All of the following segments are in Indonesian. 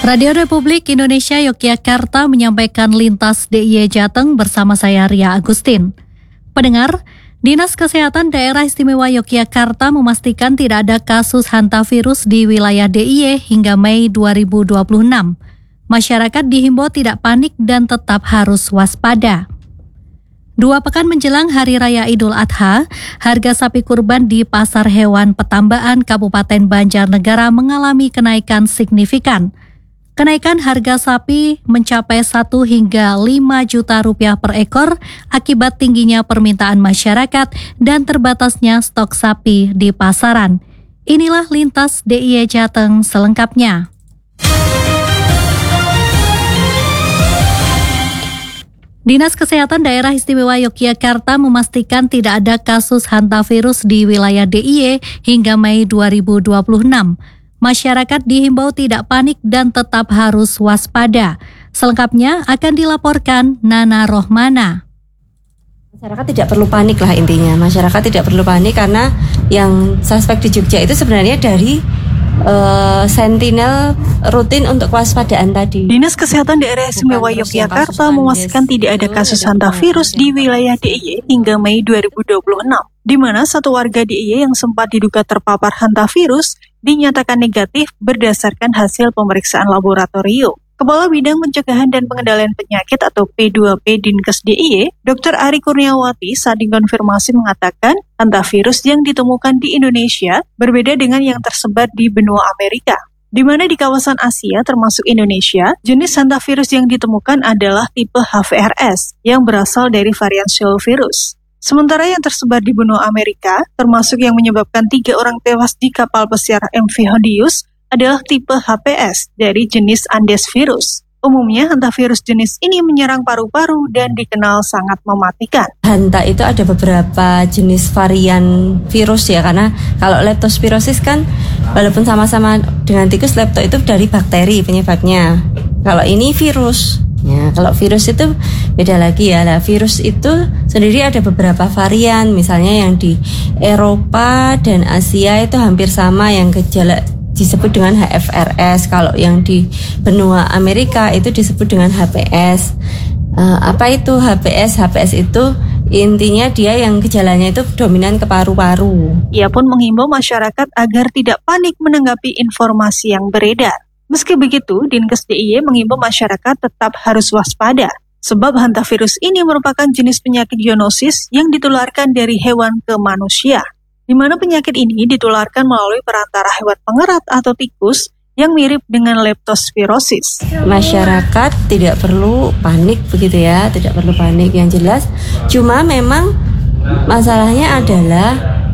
Radio Republik Indonesia Yogyakarta menyampaikan lintas DIY Jateng bersama saya Ria Agustin. Pendengar, Dinas Kesehatan Daerah Istimewa Yogyakarta memastikan tidak ada kasus hantavirus di wilayah DIY hingga Mei 2026. Masyarakat dihimbau tidak panik dan tetap harus waspada. 2 pekan menjelang Hari Raya Idul Adha, harga sapi kurban di Pasar Hewan Petambakan Kabupaten Banjarnegara mengalami kenaikan signifikan. Kenaikan harga sapi mencapai 1 hingga 5 juta rupiah per ekor akibat tingginya permintaan masyarakat dan terbatasnya stok sapi di pasaran. Inilah lintas DIY Jateng selengkapnya. Dinas Kesehatan Daerah Istimewa Yogyakarta memastikan tidak ada kasus hantavirus di wilayah DIY hingga Mei 2026. Masyarakat dihimbau tidak panik dan tetap harus waspada. Selengkapnya akan dilaporkan Nana Rohmana. Masyarakat tidak perlu panik lah intinya. Masyarakat tidak perlu panik karena yang suspek di Jogja itu sebenarnya dari sentinel rutin untuk kewaspadaan tadi. Dinas Kesehatan Daerah Istimewa Yogyakarta memastikan tidak ada kasus hantavirus di wilayah DIY hingga Mei 2026, di mana satu warga DIY yang sempat diduga terpapar hantavirus dinyatakan negatif berdasarkan hasil pemeriksaan laboratorium. Kepala Bidang Pencegahan dan Pengendalian Penyakit atau P2P Dinkes DIY, Dr. Ari Kurniawati saat dikonfirmasi mengatakan hantavirus yang ditemukan di Indonesia berbeda dengan yang tersebar di benua Amerika, di mana di kawasan Asia termasuk Indonesia, jenis hantavirus yang ditemukan adalah tipe HVRS yang berasal dari varian Shell virus. Sementara yang tersebar di benua Amerika, termasuk yang menyebabkan 3 orang tewas di kapal pesiar MV Hondius, adalah tipe HPS dari jenis Andes virus. Umumnya hantavirus jenis ini menyerang paru-paru dan dikenal sangat mematikan. Hanta itu ada beberapa jenis varian virus ya, karena kalau leptospirosis kan walaupun sama-sama dengan tikus, lepto itu dari bakteri penyebabnya. Kalau ini virus. Ya, kalau virus itu beda lagi ya. Nah, virus itu sendiri ada beberapa varian, misalnya yang di Eropa dan Asia itu hampir sama, yang gejala disebut dengan HFRS. Kalau yang di benua Amerika itu disebut dengan HPS. Apa itu HPS? HPS itu intinya dia yang gejalanya itu dominan ke paru-paru. Ia pun menghimbau masyarakat agar tidak panik menanggapi informasi yang beredar. Meski begitu, Dinkes DIY menghimbau masyarakat tetap harus waspada, sebab hantavirus ini merupakan jenis penyakit zoonosis yang ditularkan dari hewan ke manusia, di mana penyakit ini ditularkan melalui perantara hewan pengerat atau tikus yang mirip dengan leptospirosis. Masyarakat tidak perlu panik begitu ya, tidak perlu panik yang jelas. Cuma memang masalahnya adalah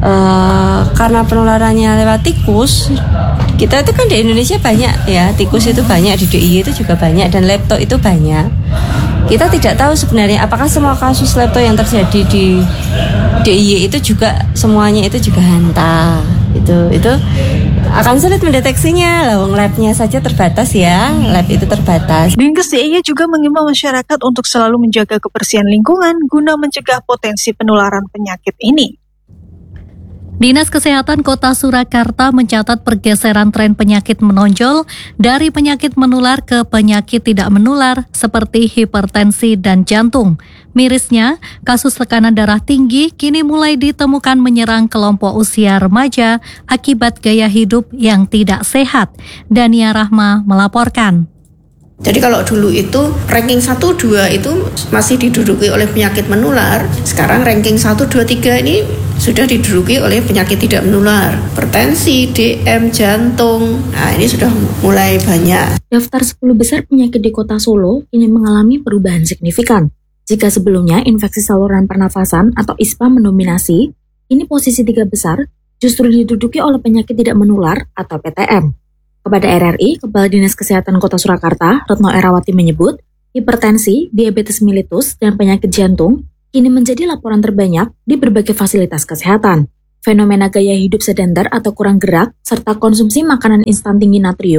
karena penularannya lewat tikus. Kita itu kan di Indonesia banyak ya, tikus itu banyak, di DIY itu juga banyak, dan lepto itu banyak. Kita tidak tahu sebenarnya apakah semua kasus lepto yang terjadi di DIY itu juga semuanya itu juga hanta. Itu akan sulit mendeteksinya. Lawang labnya saja terbatas ya, lab itu terbatas. Dinkes DIY juga mengimbau masyarakat untuk selalu menjaga kebersihan lingkungan guna mencegah potensi penularan penyakit ini. Dinas Kesehatan Kota Surakarta mencatat pergeseran tren penyakit menonjol dari penyakit menular ke penyakit tidak menular seperti hipertensi dan jantung. Mirisnya, kasus tekanan darah tinggi kini mulai ditemukan menyerang kelompok usia remaja akibat gaya hidup yang tidak sehat. Dania Rahma melaporkan. Jadi kalau dulu itu ranking 1, 2 itu masih diduduki oleh penyakit menular. Sekarang ranking 1, 2, 3 ini sudah diduduki oleh penyakit tidak menular. Hipertensi, DM, jantung, nah ini sudah mulai banyak. Daftar 10 besar penyakit di kota Solo ini mengalami perubahan signifikan. Jika sebelumnya infeksi saluran pernafasan atau ISPA mendominasi, ini posisi 3 besar justru diduduki oleh penyakit tidak menular atau PTM. Kepada RRI, Kepala Dinas Kesehatan Kota Surakarta, Retno Erawati menyebut, hipertensi, diabetes mellitus, dan penyakit jantung kini menjadi laporan terbanyak di berbagai fasilitas kesehatan. Fenomena gaya hidup sedentar atau kurang gerak, serta konsumsi makanan instan tinggi natrium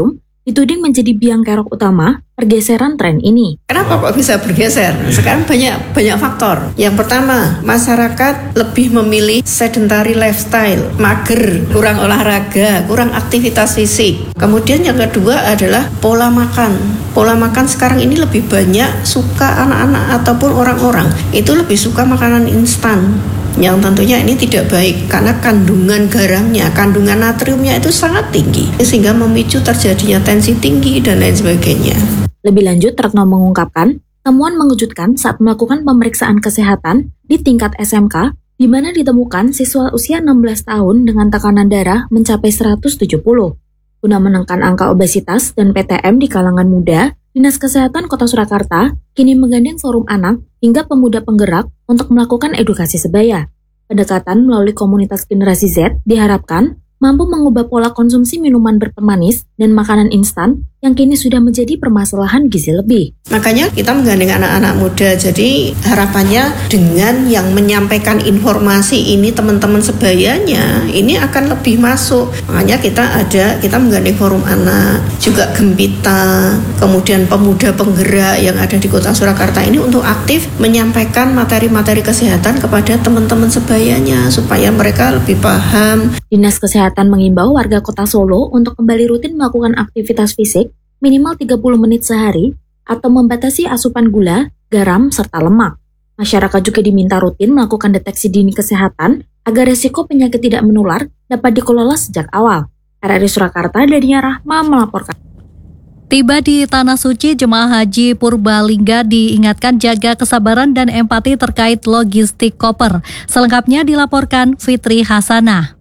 dituding menjadi biang kerok utama pergeseran tren ini. Kenapa kok bisa bergeser? Sekarang banyak faktor. Yang pertama, masyarakat lebih memilih sedentary lifestyle, mager, kurang olahraga, kurang aktivitas fisik. Kemudian yang kedua adalah pola makan. Pola makan sekarang ini lebih banyak suka anak-anak ataupun orang-orang itu lebih suka makanan instan. Yang tentunya ini tidak baik karena kandungan garamnya, kandungan natriumnya itu sangat tinggi sehingga memicu terjadinya tensi tinggi dan lain sebagainya. Lebih lanjut, Retno mengungkapkan, temuan mengejutkan saat melakukan pemeriksaan kesehatan di tingkat SMK, di mana ditemukan siswa usia 16 tahun dengan tekanan darah mencapai 170. Guna menekan angka obesitas dan PTM di kalangan muda, Dinas Kesehatan Kota Surakarta kini menggandeng forum anak hingga pemuda penggerak untuk melakukan edukasi sebaya. Pendekatan melalui komunitas generasi Z diharapkan mampu mengubah pola konsumsi minuman berpemanis dan makanan instan yang kini sudah menjadi permasalahan gizi lebih. Makanya kita menggandeng anak-anak muda, jadi harapannya dengan yang menyampaikan informasi ini teman-teman sebayanya, ini akan lebih masuk. Makanya kita menggandeng forum anak, juga Gempita, kemudian pemuda penggerak yang ada di Kota Surakarta ini untuk aktif menyampaikan materi-materi kesehatan kepada teman-teman sebayanya supaya mereka lebih paham. Dinas Kesehatan mengimbau warga Kota Solo untuk kembali rutin melakukan aktivitas fisik minimal 30 menit sehari atau membatasi asupan gula, garam, serta lemak. Masyarakat juga diminta rutin melakukan deteksi dini kesehatan agar resiko penyakit tidak menular dapat dikelola sejak awal. RRI Surakarta, Dania Rahma melaporkan. Tiba di Tanah Suci, jemaah haji Purbalingga diingatkan jaga kesabaran dan empati terkait logistik koper. Selengkapnya dilaporkan Fitri Hasanah.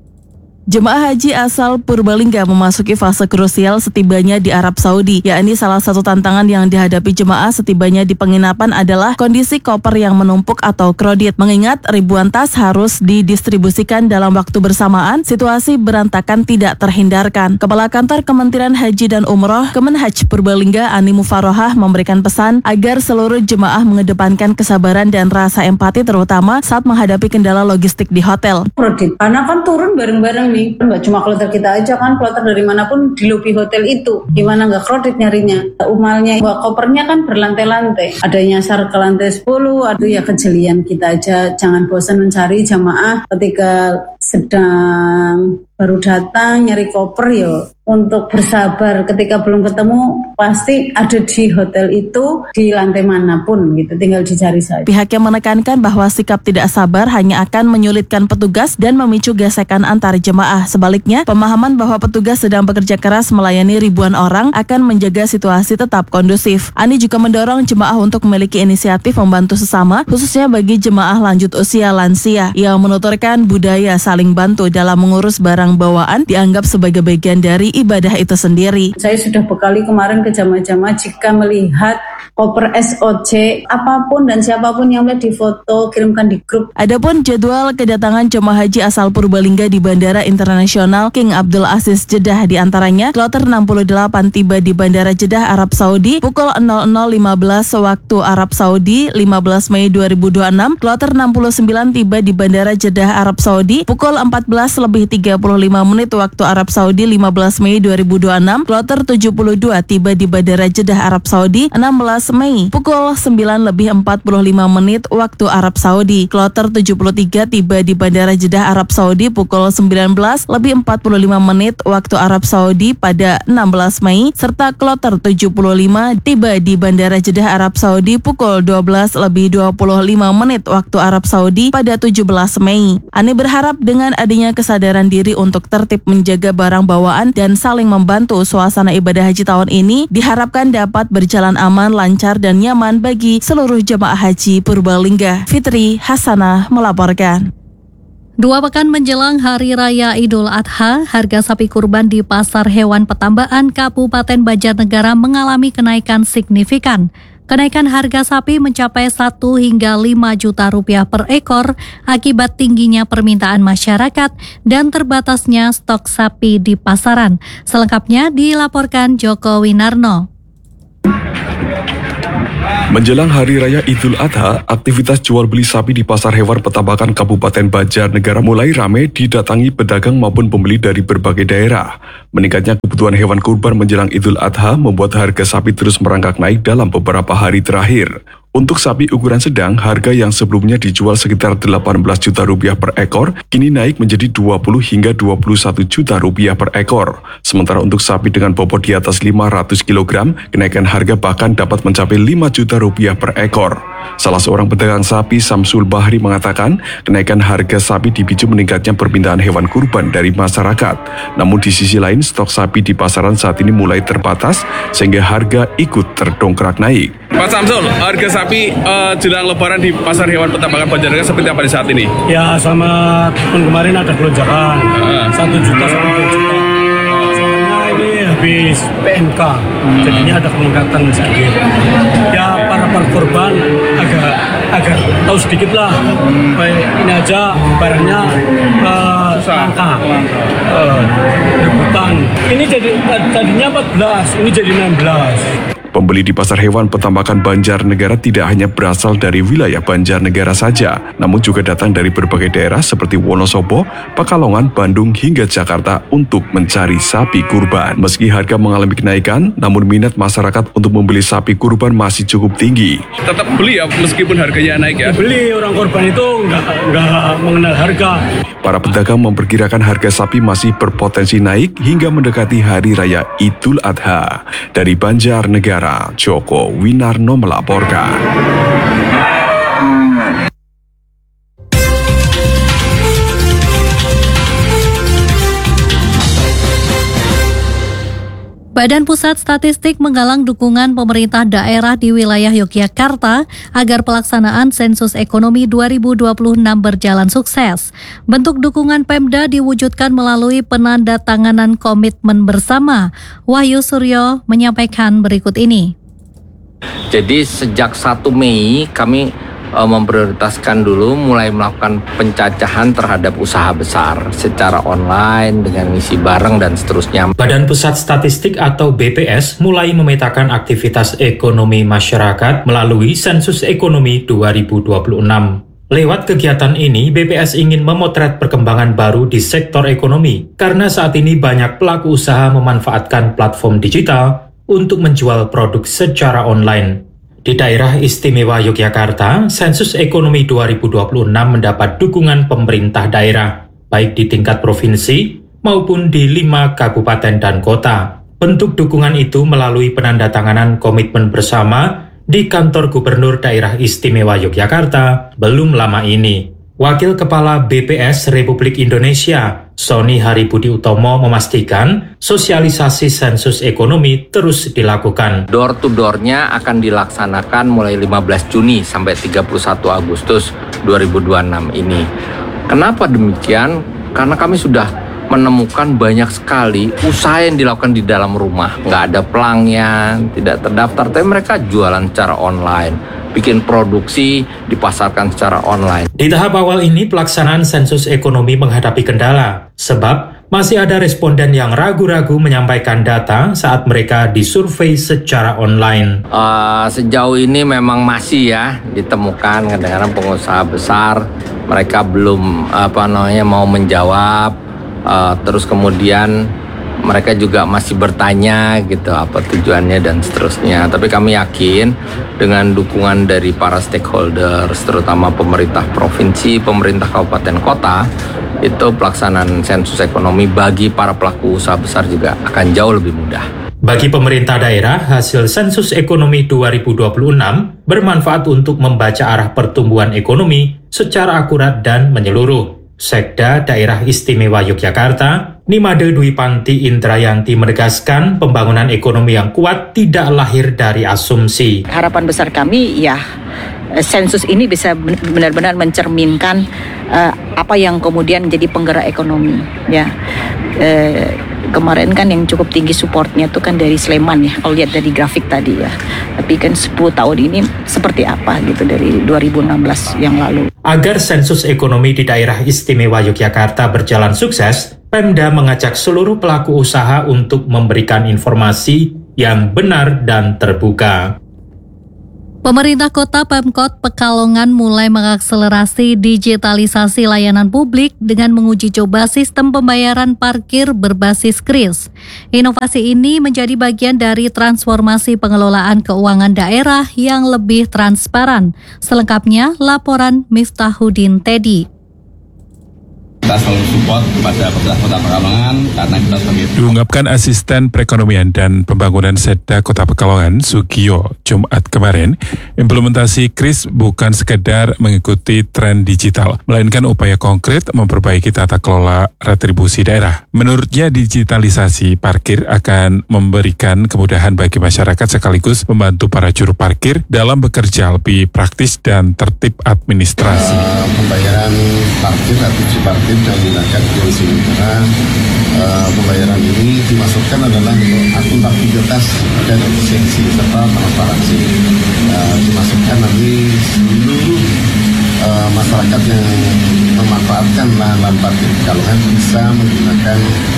Jemaah haji asal Purbalingga memasuki fase krusial setibanya di Arab Saudi, yakni salah satu tantangan yang dihadapi jemaah setibanya di penginapan adalah kondisi koper yang menumpuk atau kredit. Mengingat ribuan tas harus didistribusikan dalam waktu bersamaan, situasi berantakan tidak terhindarkan. Kepala Kantor Kementerian Haji dan Umroh Kemenhaj Purbalingga Ani Mufarohah memberikan pesan agar seluruh jemaah mengedepankan kesabaran dan rasa empati terutama saat menghadapi kendala logistik di hotel. Kredit, karena kan turun bareng-bareng nih, nggak cuma kloter kita aja kan, kloter dari manapun di lobi hotel itu, gimana nggak kredit nyarinya. Umalnya bahwa kopernya kan berlantai-lantai, ada yang nyasar ke lantai 10, ada ya kejelian kita aja, jangan bosan mencari jamaah ketika sedang baru datang nyari koper yo. Untuk bersabar, ketika belum ketemu pasti ada di hotel itu di lantai manapun gitu, tinggal dicari saja. Pihaknya menekankan bahwa sikap tidak sabar hanya akan menyulitkan petugas dan memicu gesekan antar jemaah. Sebaliknya, pemahaman bahwa petugas sedang bekerja keras melayani ribuan orang akan menjaga situasi tetap kondusif. Ani juga mendorong jemaah untuk memiliki inisiatif membantu sesama, khususnya bagi jemaah lanjut usia lansia. Ia menuturkan budaya saling bantu dalam mengurus barang bawaan dianggap sebagai bagian dari ibadah itu sendiri. Saya sudah bekali kemarin ke jamaah-jamaah, jika melihat koper SOC apapun dan siapapun yang melihat di foto, kirimkan di grup. Adapun jadwal kedatangan jemaah haji asal Purbalingga di Bandara Internasional King Abdul Aziz Jeddah, diantaranya kloter 68 tiba di Bandara Jeddah Arab Saudi pukul 00.15 waktu Arab Saudi 15 Mei 2026, kloter 69 tiba di Bandara Jeddah Arab Saudi pukul 14:35 waktu Arab Saudi 15 Mei 2026, kloter 72 tiba di Bandara Jeddah Arab Saudi 16 Mei pukul 9:45 waktu Arab Saudi, kloter 73 tiba di Bandara Jeddah Arab Saudi pukul 19:45 waktu Arab Saudi pada 16 Mei, serta kloter 75 tiba di Bandara Jeddah Arab Saudi pukul 12:25 waktu Arab Saudi pada 17 Mei. Ani berharap dengan adanya kesadaran diri untuk tertib menjaga barang bawaan dan saling membantu, suasana ibadah haji tahun ini diharapkan dapat berjalan aman, lancar, dan nyaman bagi seluruh jemaah haji Purbalingga. Fitri Hasanah melaporkan. 2 pekan menjelang Hari Raya Idul Adha, harga sapi kurban di Pasar Hewan Petambakan Kabupaten Banjarnegara mengalami kenaikan signifikan. Kenaikan harga sapi mencapai 1 hingga 5 juta rupiah per ekor akibat tingginya permintaan masyarakat dan terbatasnya stok sapi di pasaran. Selengkapnya dilaporkan Joko Winarno. Menjelang Hari Raya Idul Adha, aktivitas jual beli sapi di Pasar Hewan Petambakan Kabupaten Banjarnegara mulai ramai didatangi pedagang maupun pembeli dari berbagai daerah. Meningkatnya kebutuhan hewan kurban menjelang Idul Adha membuat harga sapi terus merangkak naik dalam beberapa hari terakhir. Untuk sapi ukuran sedang, harga yang sebelumnya dijual sekitar 18 juta rupiah per ekor, kini naik menjadi 20 hingga 21 juta rupiah per ekor. Sementara untuk sapi dengan bobot di atas 500 kg, kenaikan harga bahkan dapat mencapai 5 juta rupiah per ekor. Salah seorang pedagang sapi, Samsul Bahri, mengatakan kenaikan harga sapi dipicu meningkatnya permintaan hewan kurban dari masyarakat. Namun di sisi lain, stok sapi di pasaran saat ini mulai terbatas sehingga harga ikut terdongkrak naik. Pak Samsul, harga sapi jelang lebaran di Pasar Hewan Petambakan Banjarnegara seperti apa di saat ini? Ya, sama tahun kemarin ada lonjakan 1 juta sampai 2 juta. Soalnya ini habis PMK, jadinya ada peningkatan sedikit. Ya, para korban agak tahu sedikit lah. Ini aja barangnya langka, rebutan. Ini jadi tadinya 14, ini jadi 16. Pembeli di Pasar Hewan Petambakan Banjarnegara tidak hanya berasal dari wilayah Banjarnegara saja, namun juga datang dari berbagai daerah seperti Wonosobo, Pekalongan, Bandung, hingga Jakarta untuk mencari sapi kurban. Meski harga mengalami kenaikan, namun minat masyarakat untuk membeli sapi kurban masih cukup tinggi. Tetap beli ya, meskipun harganya naik ya? Beli, orang korban itu nggak mengenal harga. Para pedagang memperkirakan harga sapi masih berpotensi naik hingga mendekati Hari Raya Idul Adha. Dari Banjarnegara, Joko Winarno melaporkan. Badan Pusat Statistik menggalang dukungan pemerintah daerah di wilayah Yogyakarta agar pelaksanaan sensus ekonomi 2026 berjalan sukses. Bentuk dukungan Pemda diwujudkan melalui penandatanganan komitmen bersama. Wahyu Suryo menyampaikan berikut ini. Jadi sejak 1 Mei kami memprioritaskan dulu mulai melakukan pencacahan terhadap usaha besar secara online dengan ngisi barang dan seterusnya. Badan Pusat Statistik atau BPS mulai memetakan aktivitas ekonomi masyarakat melalui sensus ekonomi 2026. Lewat kegiatan ini, BPS ingin memotret perkembangan baru di sektor ekonomi karena saat ini banyak pelaku usaha memanfaatkan platform digital untuk menjual produk secara online. Di daerah istimewa Yogyakarta, sensus ekonomi 2026 mendapat dukungan pemerintah daerah, baik di tingkat provinsi maupun di 5 kabupaten dan kota. Bentuk dukungan itu melalui penandatanganan komitmen bersama di kantor Gubernur Daerah Istimewa Yogyakarta belum lama ini. Wakil Kepala BPS Republik Indonesia, Sony Haribudi Utomo, memastikan sosialisasi sensus ekonomi terus dilakukan. Door-to-door-nya akan dilaksanakan mulai 15 Juni sampai 31 Agustus 2026 ini. Kenapa demikian? Karena kami sudah menemukan banyak sekali usaha yang dilakukan di dalam rumah. Nggak ada pelangnya, tidak terdaftar, tapi mereka jualan secara online. Bikin produksi, dipasarkan secara online. Di tahap awal ini pelaksanaan sensus ekonomi menghadapi kendala, sebab masih ada responden yang ragu-ragu menyampaikan data saat mereka disurvei secara online. Sejauh ini memang masih ya ditemukan kadang-kadang pengusaha besar, mereka belum mau menjawab, terus kemudian mereka juga masih bertanya gitu apa tujuannya dan seterusnya. Tapi kami yakin dengan dukungan dari para stakeholders, terutama pemerintah provinsi, pemerintah kabupaten kota, itu pelaksanaan sensus ekonomi bagi para pelaku usaha besar juga akan jauh lebih mudah. Bagi pemerintah daerah, hasil sensus ekonomi 2026 bermanfaat untuk membaca arah pertumbuhan ekonomi secara akurat dan menyeluruh. Sekda Daerah Istimewa Yogyakarta, Nimade Dwi Panti Indrayanti menegaskan pembangunan ekonomi yang kuat tidak lahir dari asumsi. Harapan besar kami ya sensus ini bisa benar-benar mencerminkan apa yang kemudian menjadi penggerak ekonomi ya. Kemarin kan yang cukup tinggi supportnya itu kan dari Sleman ya, kalau lihat dari grafik tadi ya. Tapi kan 10 tahun ini seperti apa gitu dari 2016 yang lalu. Agar sensus ekonomi di daerah istimewa Yogyakarta berjalan sukses, Pemda mengajak seluruh pelaku usaha untuk memberikan informasi yang benar dan terbuka. Pemerintah Kota Pemkot Pekalongan mulai mengakselerasi digitalisasi layanan publik dengan menguji coba sistem pembayaran parkir berbasis KRIS. Inovasi ini menjadi bagian dari transformasi pengelolaan keuangan daerah yang lebih transparan. Selengkapnya, laporan Miftahuddin Teddy. Kita selalu support kepada pemerintah Kota Pekalongan karena kita sebagai diungkapkan Asisten Perekonomian dan Pembangunan Setda Kota Pekalongan, Sugiyo, Jumat kemarin. Implementasi KRIS bukan sekedar mengikuti tren digital, melainkan upaya konkret memperbaiki tata kelola retribusi daerah. Menurutnya, digitalisasi parkir akan memberikan kemudahan bagi masyarakat sekaligus membantu para juru parkir dalam bekerja lebih praktis dan tertib administrasi. Pembayaran parkir atau parkir dan menggunakan kursi karena pembayaran ini dimasukkan adalah untuk akuntabilitas dan efisiensi serta transparansi. Dimasukkan nanti seluruh masyarakat yang memanfaatkan lahan parkir Pekalongan bisa menggunakan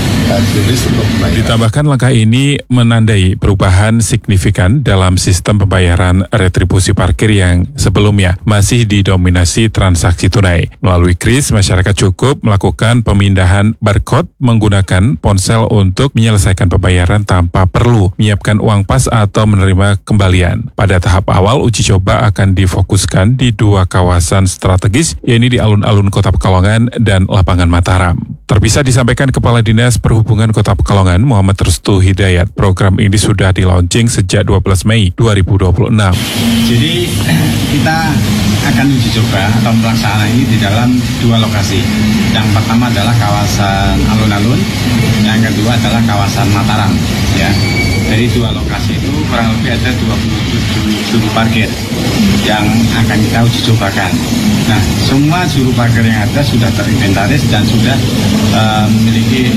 KRIS untuk pembayaran. Ditambahkan langkah ini menandai perubahan signifikan dalam sistem pembayaran retribusi parkir yang sebelumnya masih didominasi transaksi tunai. Melalui KRIS, masyarakat cukup melakukan pemindahan barcode menggunakan ponsel untuk menyelesaikan pembayaran tanpa perlu menyiapkan uang pas atau menerima kembalian. Pada tahap awal, uji coba akan difokuskan di 2 kawasan strategis, yaitu di alun-alun Kota Pekalongan dan Lapangan Mataram. Terpisah disampaikan Kepala Dinas Perhubungan Kota Pekalongan, Muhammad Restu Hidayat. Program ini sudah di-launching sejak 12 Mei 2026. Jadi kita akan uji coba atau pelaksanaan ini di dalam 2 lokasi. Yang pertama adalah kawasan alun-alun, yang kedua adalah kawasan Mataram. Ya, dari 2 lokasi itu kurang lebih ada 27 juru parkir yang akan kita uji cobakan. Nah, semua juru parkir yang ada sudah terinventaris dan sudah memiliki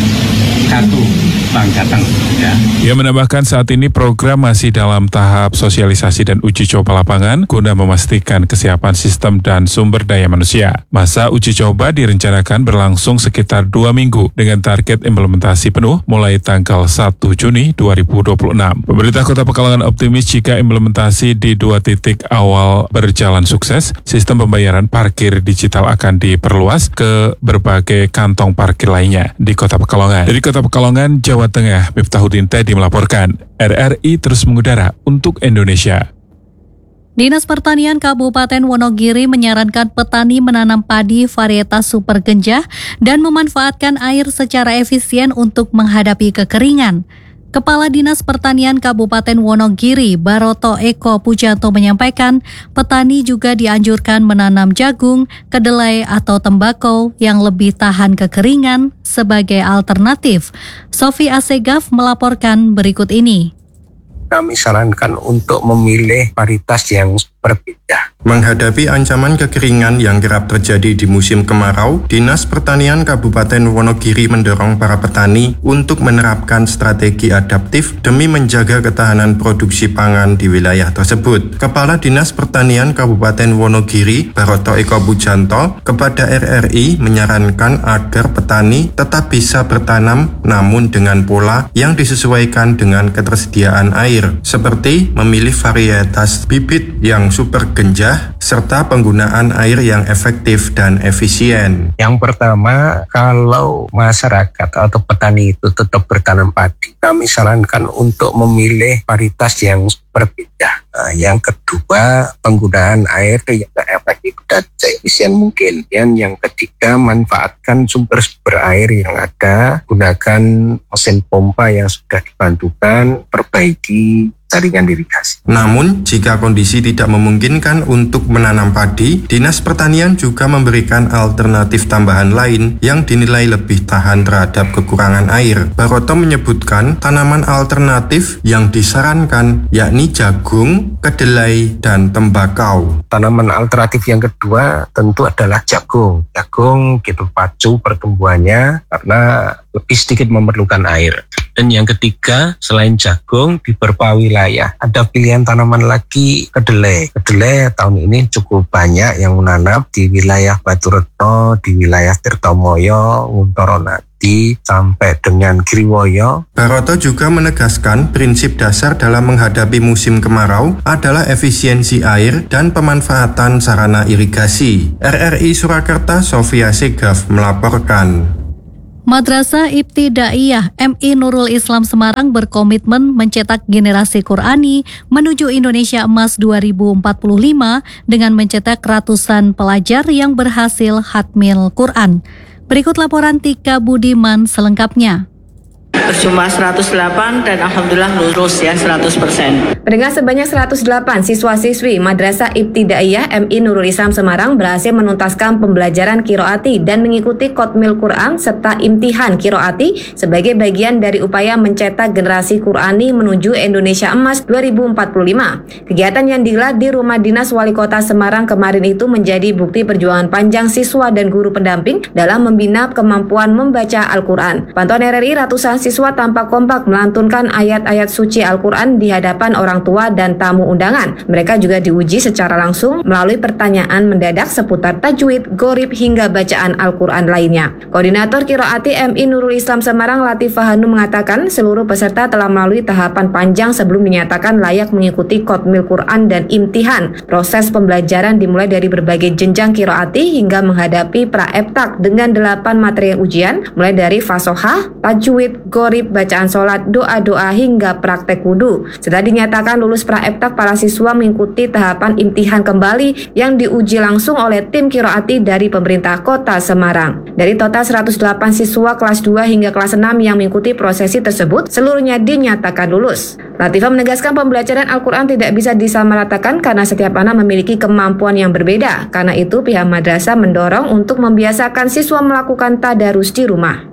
kartu Bank Jateng. Ya. Ia menambahkan saat ini program masih dalam tahap sosialisasi dan uji coba lapangan guna memastikan kesiapan sistem dan sumber daya manusia. Masa uji coba direncanakan berlangsung sekitar 2 minggu dengan target implementasi penuh mulai tanggal 1 Juni 2026. Pemerintah Kota Pekalongan optimis jika implementasi di 2 titik awal berjalan sukses, sistem pembayaran parkir digital akan diperluas ke berbagai kantong parkir lainnya di Kota Pekalongan. Dari Kota Pekalongan, Jawa Tengah, Miftahuddin Teddy melaporkan. RRI terus mengudara untuk Indonesia. Dinas Pertanian Kabupaten Wonogiri menyarankan petani menanam padi varietas super genjah dan memanfaatkan air secara efisien untuk menghadapi kekeringan. Kepala Dinas Pertanian Kabupaten Wonogiri, Baroto Eko Pujanto menyampaikan, petani juga dianjurkan menanam jagung, kedelai atau tembakau yang lebih tahan kekeringan sebagai alternatif. Sofi Asegaf melaporkan berikut ini. Kami sarankan untuk memilih varietas yang berbeda. Menghadapi ancaman kekeringan yang kerap terjadi di musim kemarau, Dinas Pertanian Kabupaten Wonogiri mendorong para petani untuk menerapkan strategi adaptif demi menjaga ketahanan produksi pangan di wilayah tersebut. Kepala Dinas Pertanian Kabupaten Wonogiri, Baroto Eko Pujanto, kepada RRI menyarankan agar petani tetap bisa bertanam namun dengan pola yang disesuaikan dengan ketersediaan air, seperti memilih varietas bibit yang super genjah serta penggunaan air yang efektif dan efisien. Yang pertama, kalau masyarakat atau petani itu tetap bertanam padi, kami sarankan untuk memilih varietas yang berbeda. Yang kedua, penggunaan air yang efektif dan seefisien mungkin. Dan yang ketiga, manfaatkan sumber-sumber air yang ada, gunakan mesin pompa yang sudah dibantukan, perbaiki jaringan irigasi. Namun, jika kondisi tidak memungkinkan untuk menanam padi, Dinas Pertanian juga memberikan alternatif tambahan lain yang dinilai lebih tahan terhadap kekurangan air. Baroto menyebutkan tanaman alternatif yang disarankan yakni jagung, kedelai, dan tembakau. Tanaman alternatif yang kedua tentu adalah jagung. Jagung gitu pacu pertumbuhannya karena lebih sedikit memerlukan air. Dan yang ketiga, selain jagung di beberapa wilayah ada pilihan tanaman lagi kedelai. Kedelai tahun ini cukup banyak yang menanam di wilayah Batureto, di wilayah Tirtomoyo, Nguntoronan. Putih sampai dengan Kriwoyo. Baroto juga menegaskan prinsip dasar dalam menghadapi musim kemarau adalah efisiensi air dan pemanfaatan sarana irigasi. RRI Surakarta, Sofia Segaf melaporkan. Madrasah Ibtidaiyah MI Nurul Islam Semarang berkomitmen mencetak generasi Qurani menuju Indonesia Emas 2045 dengan mencetak ratusan pelajar yang berhasil khatmil Quran. Berikut laporan Tika Budiman selengkapnya. Berjumlah 108 dan alhamdulillah lulus ya 100%. Dengan sebanyak 108 siswa-siswi Madrasah Ibtidaiyah MI Nurul Islam Semarang berhasil menuntaskan pembelajaran qiraati dan mengikuti khatmil Quran serta imtihan qiraati sebagai bagian dari upaya mencetak generasi Qurani menuju Indonesia Emas 2045. Kegiatan yang digelar di Rumah Dinas Wali Kota Semarang kemarin itu menjadi bukti perjuangan panjang siswa dan guru pendamping dalam membina kemampuan membaca Al-Quran. Pantauan RRI, ratusan siswa tampak kompak melantunkan ayat-ayat suci Al-Quran di hadapan orang tua dan tamu undangan. Mereka juga diuji secara langsung melalui pertanyaan mendadak seputar tajwid, gharib hingga bacaan Al-Quran lainnya. Koordinator Qiraati MI Nurul Islam Semarang Latifah Hanum mengatakan seluruh peserta telah melalui tahapan panjang sebelum dinyatakan layak mengikuti khatmil Quran dan imtihan. Proses pembelajaran dimulai dari berbagai jenjang qiraati hingga menghadapi pra-ebtak dengan 8 materi ujian mulai dari fasohah, tajwid, gharib, bacaan sholat, doa-doa hingga praktek wudu. Setelah dinyatakan lulus pra-ebtak, para siswa mengikuti tahapan imtihan kembali yang diuji langsung oleh tim qiraati dari pemerintah Kota Semarang. Dari total 108 siswa kelas 2 hingga kelas 6 yang mengikuti prosesi tersebut, seluruhnya dinyatakan lulus. Latifah menegaskan pembelajaran Al-Quran tidak bisa disamaratakan karena setiap anak memiliki kemampuan yang berbeda. Karena itu pihak madrasah mendorong untuk membiasakan siswa melakukan tadarus di rumah.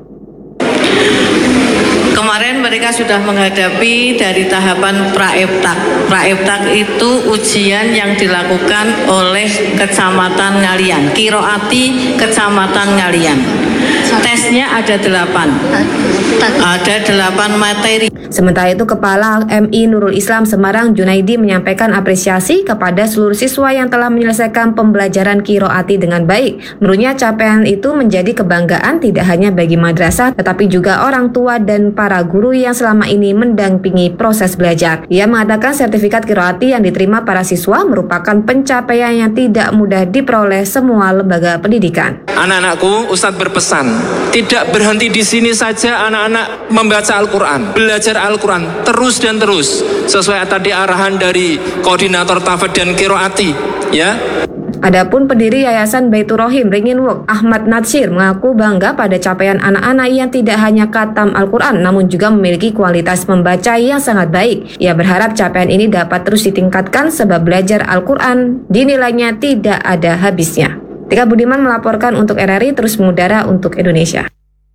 Kemarin mereka sudah menghadapi dari tahapan pra-ebtak. Pra-ebtak itu ujian yang dilakukan oleh Kecamatan Ngalian, Qiraati Kecamatan Ngalian. Tesnya ada 8. Ada 8 materi. Sementara itu, Kepala MI Nurul Islam Semarang Junaidi menyampaikan apresiasi kepada seluruh siswa yang telah menyelesaikan pembelajaran qiraati dengan baik. Menurutnya capaian itu menjadi kebanggaan tidak hanya bagi madrasah tetapi juga orang tua dan para guru yang selama ini mendampingi proses belajar. Ia mengatakan sertifikat qiraati yang diterima para siswa merupakan pencapaian yang tidak mudah diperoleh semua lembaga pendidikan. Anak-anakku, Ustadz berpesan, tidak berhenti di sini saja anak-anak membaca Al-Quran, belajar Al-Quran terus dan terus sesuai tadi arahan dari koordinator Tafidz dan Qiraati, ya. Adapun pendiri Yayasan Baitur Rohim Ringinwok Ahmad Natsir mengaku bangga pada capaian anak-anak yang tidak hanya khatam Al-Quran namun juga memiliki kualitas membaca yang sangat baik. Ia berharap capaian ini dapat terus ditingkatkan sebab belajar Al-Quran dinilainya tidak ada habisnya. Tika Budiman melaporkan untuk RRI terus mengudara untuk Indonesia.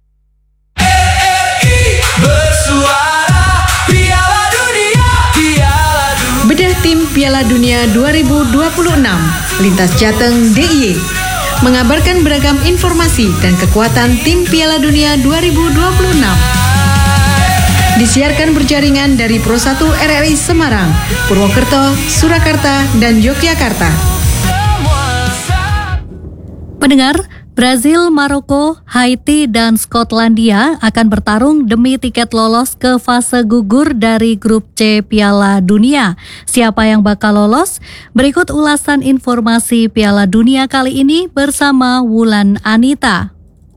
Bedah tim Piala Dunia 2026 Lintas Jateng DIY mengabarkan beragam informasi dan kekuatan tim Piala Dunia 2026. Disiarkan berjaringan dari Pro 1 RRI Semarang, Purwokerto, Surakarta, dan Yogyakarta. Pendengar, Brazil, Maroko, Haiti, dan Skotlandia akan bertarung demi tiket lolos ke fase gugur dari grup C Piala Dunia. Siapa yang bakal lolos? Berikut ulasan informasi Piala Dunia kali ini bersama Wulan Anita.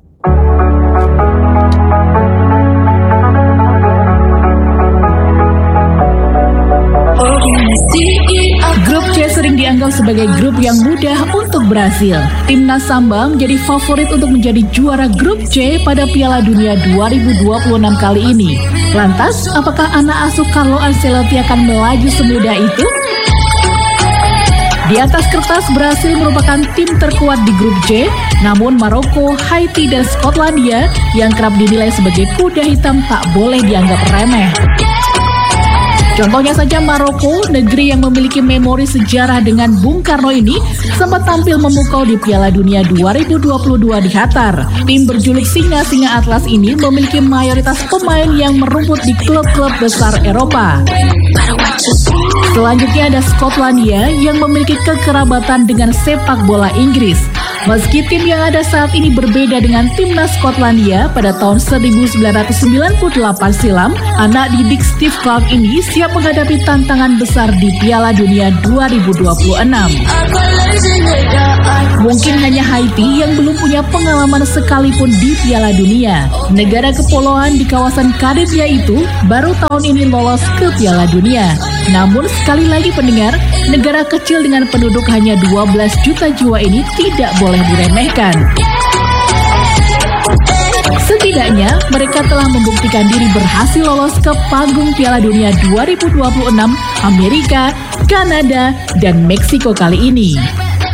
Grup C sering dianggap sebagai grup yang mudah untuk berhasil. Timnas Samba menjadi favorit untuk menjadi juara grup C pada Piala Dunia 2026 kali ini. Lantas, apakah anak asuh Carlo Ancelotti akan melaju semudah itu? Di atas kertas, Brasil merupakan tim terkuat di grup C, namun Maroko, Haiti, dan Skotlandia yang kerap dinilai sebagai kuda hitam tak boleh dianggap remeh. Contohnya saja Maroko, negeri yang memiliki memori sejarah dengan Bung Karno ini, sempat tampil memukau di Piala Dunia 2022 di Qatar. Tim berjuluk Singa-Singa Atlas ini memiliki mayoritas pemain yang merumput di klub-klub besar Eropa. Selanjutnya ada Skotlandia yang memiliki kekerabatan dengan sepak bola Inggris. Meski tim yang ada saat ini berbeda dengan timnas Skotlandia pada tahun 1998 silam, anak didik Steve Clarke ini siap menghadapi tantangan besar di Piala Dunia 2026. Mungkin hanya Haiti yang belum punya pengalaman sekalipun di Piala Dunia. Negara kepulauan di kawasan Karibia itu baru tahun ini lolos ke Piala Dunia. Namun sekali lagi pendengar, negara kecil dengan penduduk hanya 12 juta jiwa ini tidak boleh diremehkan. Setidaknya mereka telah membuktikan diri berhasil lolos ke panggung Piala Dunia 2026 Amerika, Kanada, dan Meksiko kali ini.